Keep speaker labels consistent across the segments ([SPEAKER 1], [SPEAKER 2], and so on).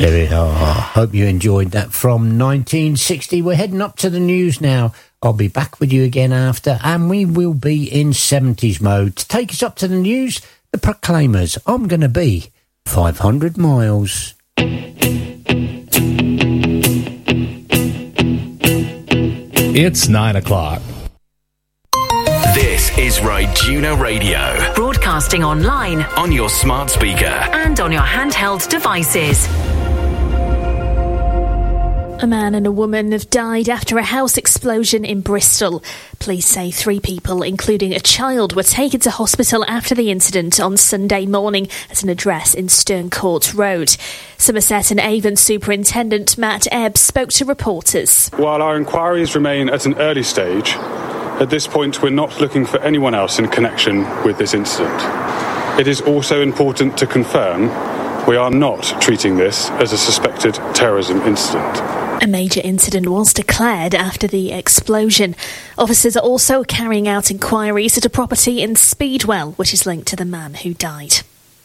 [SPEAKER 1] There we are. Hope you enjoyed that from 1960. We're heading up to the news now. I'll be back with you again after, and we will be in 70s mode. To take us up to the news, the Proclaimers. I'm going to be 500 miles.
[SPEAKER 2] It's 9 o'clock.
[SPEAKER 3] This is Ryduna Radio.
[SPEAKER 4] Broadcasting online,
[SPEAKER 3] on your smart speaker,
[SPEAKER 4] and on your handheld devices.
[SPEAKER 5] A man and a woman have died after a house explosion in Bristol. Police say 3 people, including a child, were taken to hospital after the incident on Sunday morning at an address in Sterncourt Road. Somerset and Avon Superintendent Matt Ebb spoke to reporters.
[SPEAKER 6] While our inquiries remain at an early stage, at this point we're not looking for anyone else in connection with this incident. It is also important to confirm we are not treating this as a suspected terrorism incident.
[SPEAKER 5] A major incident was declared after the explosion. Officers are also carrying out inquiries at a property in Speedwell, which is linked to the man who died.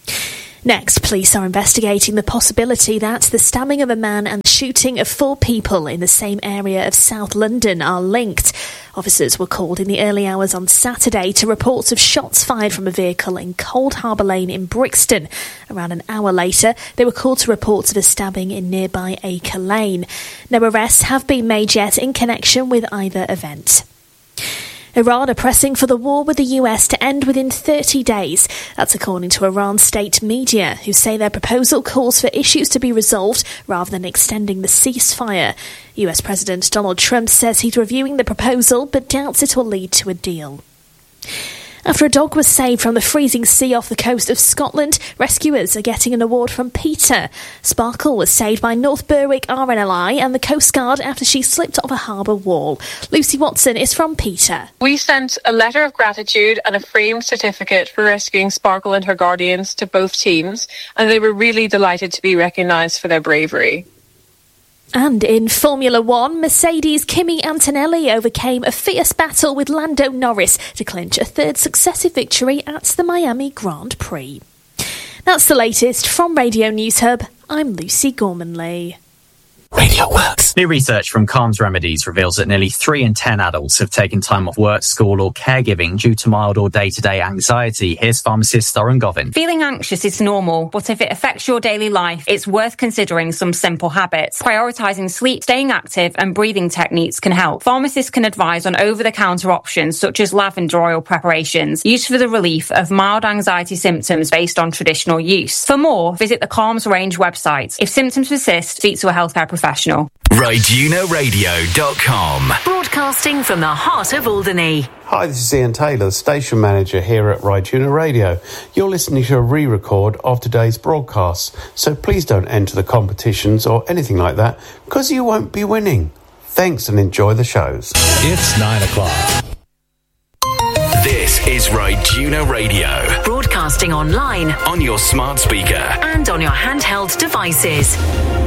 [SPEAKER 5] Next, police are investigating the possibility that the stabbing of a man and shooting of 4 people in the same area of South London are linked. Officers were called in the early hours on Saturday to reports of shots fired from a vehicle in Cold Harbour Lane in Brixton. Around an hour later, they were called to reports of a stabbing in nearby Acre Lane. No arrests have been made yet in connection with either event. Iran are pressing for the war with the US to end within 30 days. That's according to Iran state media, who say their proposal calls for issues to be resolved rather than extending the ceasefire. US President Donald Trump says he's reviewing the proposal but doubts it will lead to a deal. After a dog was saved from the freezing sea off the coast of Scotland, rescuers are getting an award from PETA. Sparkle was saved by North Berwick RNLI and the Coast Guard after she slipped off a harbour wall. Lucy Watson is from PETA.
[SPEAKER 7] We sent a letter of gratitude and a framed certificate for rescuing Sparkle and her guardians to both teams, and they were really delighted to be recognised for their bravery.
[SPEAKER 5] And in Formula One, Mercedes' Kimi Antonelli overcame a fierce battle with Lando Norris to clinch a 3rd successive victory at the Miami Grand Prix. That's the latest from Radio News Hub. I'm Lucy Gormanley.
[SPEAKER 8] Radio Works. New research from Calms Remedies reveals that nearly 3 in 10 adults have taken time off work, school or caregiving due to mild or day-to-day anxiety. Here's pharmacist Thorin Govin.
[SPEAKER 9] Feeling anxious is normal, but if it affects your daily life, it's worth considering some simple habits. Prioritising sleep, staying active and breathing techniques can help. Pharmacists can advise on over-the-counter options such as lavender oil preparations used for the relief of mild anxiety symptoms based on traditional use. For more, visit the Calms Range website. If symptoms persist, speak to a healthcare professional.
[SPEAKER 3] RydunaRadio.com.
[SPEAKER 4] Broadcasting from the heart of Alderney.
[SPEAKER 10] Hi, this is Ian Taylor, station manager here at Ryduna Radio. You're listening to a re-record of today's broadcast, so please don't enter the competitions or anything like that, because you won't be winning. Thanks and enjoy the shows.
[SPEAKER 2] It's 9 o'clock.
[SPEAKER 3] This is Ryduna Radio.
[SPEAKER 4] Broadcasting online,
[SPEAKER 3] on your smart speaker,
[SPEAKER 4] and on your handheld devices.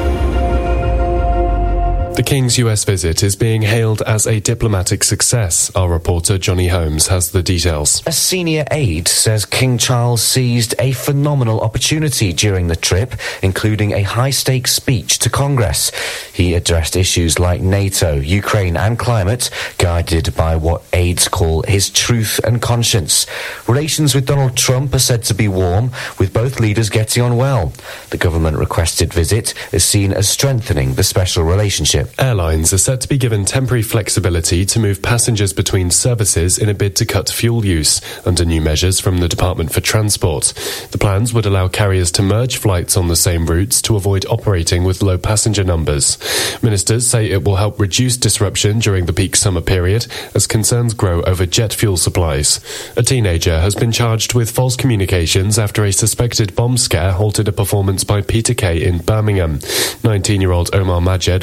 [SPEAKER 11] The King's US visit is being hailed as a diplomatic success. Our reporter Johnny Holmes has the details.
[SPEAKER 12] A senior aide says King Charles seized a phenomenal opportunity during the trip, including a high-stakes speech to Congress. He addressed issues like NATO, Ukraine and climate, guided by what aides call his truth and conscience. Relations with Donald Trump are said to be warm, with both leaders getting on well. The government-requested visit is seen as strengthening the special relationship.
[SPEAKER 11] Airlines are set to be given temporary flexibility to move passengers between services in a bid to cut fuel use, under new measures from the Department for Transport. The plans would allow carriers to merge flights on the same routes to avoid operating with low passenger numbers. Ministers say it will help reduce disruption during the peak summer period as concerns grow over jet fuel supplies. A teenager has been charged with false communications after a suspected bomb scare halted a performance by Peter Kay in Birmingham. 19-year-old Omar Majed of Washwood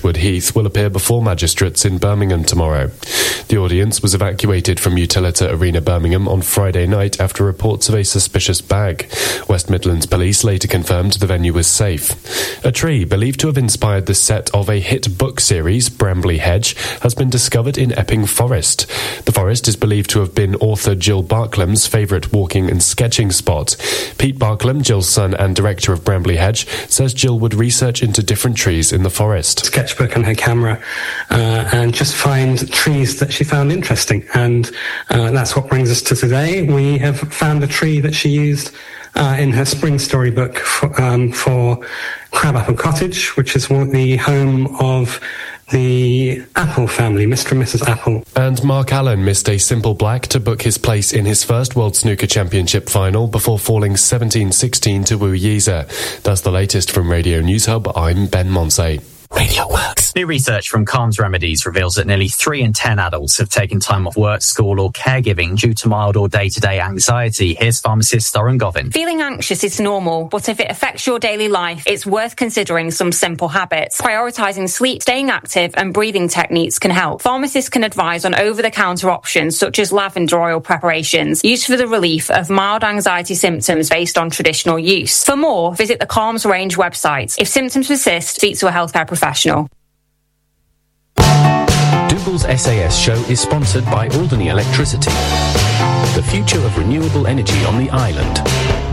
[SPEAKER 11] Westwood Heath will appear before magistrates in Birmingham tomorrow. The audience was evacuated from Utilita Arena Birmingham on Friday night after reports of a suspicious bag. West Midlands Police later confirmed the venue was safe. A tree believed to have inspired the set of a hit book series, Brambley Hedge, has been discovered in Epping Forest. The forest is believed to have been author Jill Barklam's favourite walking and sketching spot. Pete Barklam, Jill's son and director of Brambley Hedge, says Jill would research into different trees in the forest.
[SPEAKER 13] Sketchbook and her camera and just find trees that she found interesting. And that's what brings us to today. We have found a tree that she used in her spring storybook for Crabapple Cottage, which is the home of the Apple family, Mr. and Mrs. Apple.
[SPEAKER 11] And Mark Allen missed a simple black to book his place in his first World Snooker Championship final before falling 17-16 to Wu Yize. That's the latest from Radio News Hub. I'm Ben Monsey.
[SPEAKER 8] Radio Works. New research from Calms Remedies reveals that nearly 3 in 10 adults have taken time off work, school or caregiving due to mild or day-to-day anxiety. Here's pharmacist Thorin Govin.
[SPEAKER 9] Feeling anxious is normal, but if it affects your daily life, it's worth considering some simple habits. Prioritising sleep, staying active and breathing techniques can help. Pharmacists can advise on over-the-counter options such as lavender oil preparations used for the relief of mild anxiety symptoms based on traditional use. For more, visit the Calms range website. If symptoms persist, speak to a healthcare professional.
[SPEAKER 14] Dougal's SAS show is sponsored by Alderney Electricity, the future of renewable energy on the island.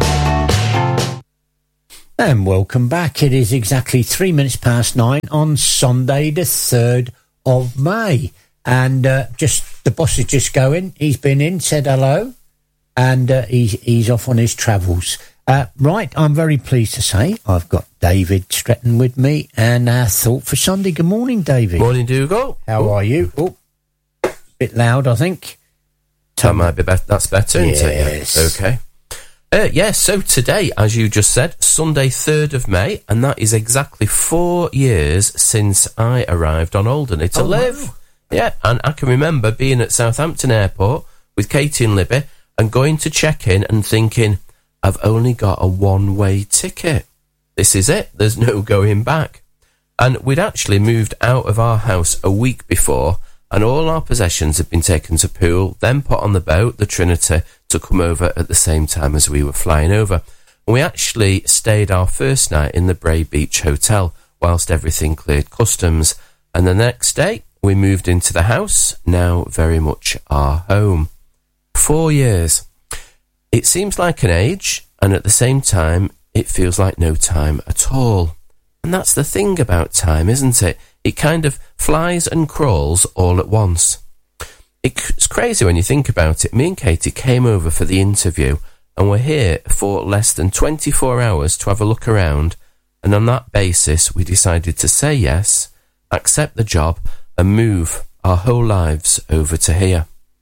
[SPEAKER 1] And welcome back. It is exactly 9:03 on Sunday the 3rd of May. And just the boss is just going. He's been in, said hello, and he's off on his travels. Right, I'm very pleased to say I've got David Stretton with me and our thought for Sunday. Good morning, David.
[SPEAKER 15] Morning, Dougal.
[SPEAKER 1] How are you? Oh, bit loud, I think.
[SPEAKER 15] That might be better. That's better, isn't it?
[SPEAKER 1] Yes.
[SPEAKER 15] Okay. Yes, so today, as you just said, Sunday 3rd of May, and that is exactly 4 years since I arrived on Alderney to live. Wow. Yeah, and I can remember being at Southampton Airport with Katie and Libby and going to check in and thinking, I've only got a one-way ticket. This is it. There's no going back. And we'd actually moved out of our house a week before, and all our possessions had been taken to Poole, then put on the boat, the Trinity, to come over at the same time as we were flying over. And we actually stayed our first night in the Bray Beach Hotel whilst everything cleared customs. And the next day, we moved into the house, now very much our home. 4 years. It seems like an age, and at the same time, it feels like no time at all. And that's the thing about time, isn't it? It kind of flies and crawls all at once. It's crazy when you think about it. Me and Katie came over for the interview, and we're here for less than 24 hours to have a look around, and on that basis, we decided to say yes, accept the job, and move our whole lives over to here.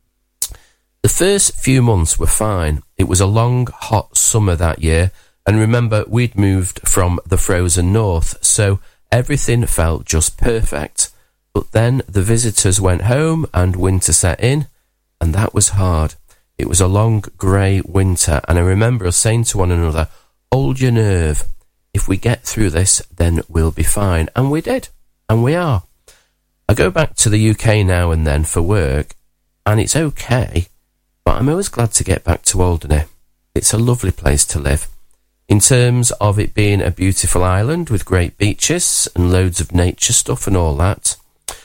[SPEAKER 15] The first few months were fine. It was a long, hot summer that year, and remember, we'd moved from the frozen north, so everything felt just perfect. But then the visitors went home and winter set in, and that was hard. It was a long, grey winter, and I remember us saying to one another, hold your nerve. If we get through this, then we'll be fine. And we did, and we are. I go back to the UK now and then for work, and it's okay. But I'm always glad to get back to Alderney. It's a lovely place to live. In terms of it being a beautiful island with great beaches and loads of nature stuff and all that.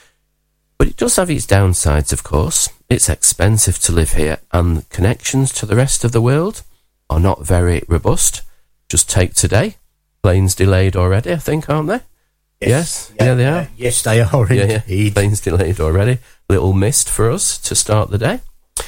[SPEAKER 15] But it does have its downsides, of course. It's expensive to live here, and connections to the rest of the world are not very robust. Just take today. Planes delayed already, I think, aren't they? Yes. Yeah, they are.
[SPEAKER 1] Yes, they are indeed.
[SPEAKER 15] Yeah. Planes delayed already. Little missed for us to start the day.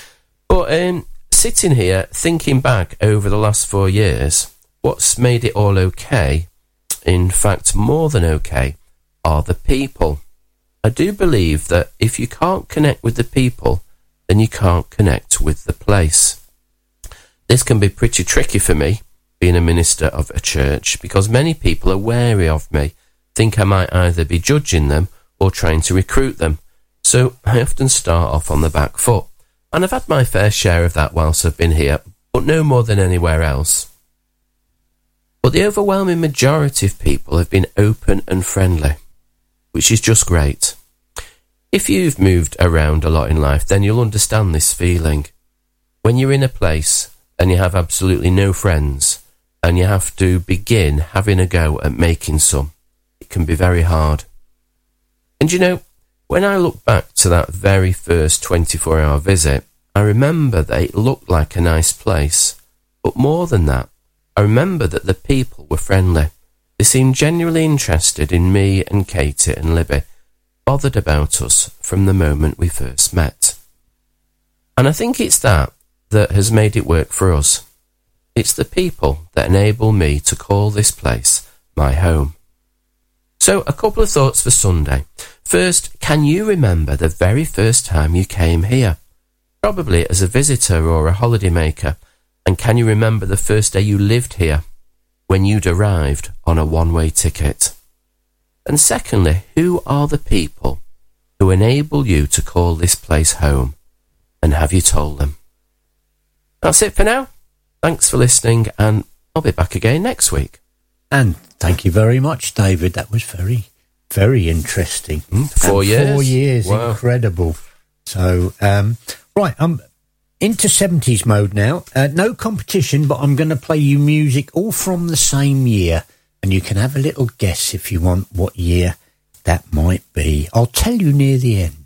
[SPEAKER 15] But sitting here, thinking back over the last 4 years, what's made it all okay, in fact more than okay, are the people. I do believe that if you can't connect with the people, then you can't connect with the place. This can be pretty tricky for me, being a minister of a church, because many people are wary of me, think I might either be judging them or trying to recruit them. So I often start off on the back foot. And I've had my fair share of that whilst I've been here, but no more than anywhere else. But the overwhelming majority of people have been open and friendly. which is just great. If you've moved around a lot in life, then you'll understand this feeling. When you're in a place and you have absolutely no friends and you have to begin having a go at making some, it can be very hard. And you know, when I look back to that very first 24-hour visit, I remember that it looked like a nice place. But more than that, I remember that the people were friendly. They seemed genuinely interested in me and Katie and Libby, bothered about us from the moment we first met. And I think it's that has made it work for us. It's the people that enable me to call this place my home. So, a couple of thoughts for Sunday. First, can you remember the very first time you came here? Probably as a visitor or a holidaymaker. And can you remember the first day you lived here, when you'd arrived on a one-way ticket? And secondly, who are the people who enable you to call this place home? And have you told them? That's it for now. Thanks for listening, and I'll be back again next week.
[SPEAKER 1] And thank you very much, David. That was very, very interesting.
[SPEAKER 15] 4 years.
[SPEAKER 1] 4 years,
[SPEAKER 15] wow.
[SPEAKER 1] Incredible. So, right, I'm into 70s mode now. No competition, but I'm going to play you music all from the same year. And you can have a little guess if you want what year that might be. I'll tell you near the end.